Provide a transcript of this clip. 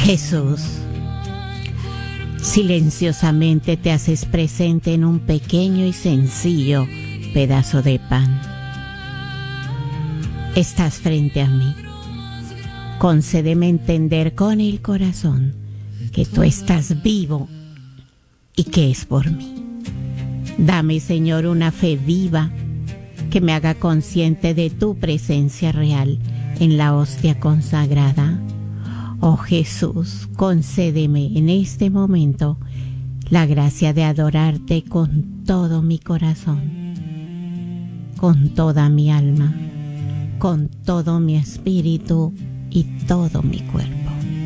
Jesús, silenciosamente te haces presente en un pequeño y sencillo pedazo de pan. Estás frente a mí. Concédeme entender con el corazón que tú estás vivo y que es por mí. Dame, Señor, una fe viva que me haga consciente de tu presencia real en la hostia consagrada. Oh Jesús, concédeme en este momento la gracia de adorarte con todo mi corazón, con toda mi alma, con todo mi espíritu y todo mi cuerpo.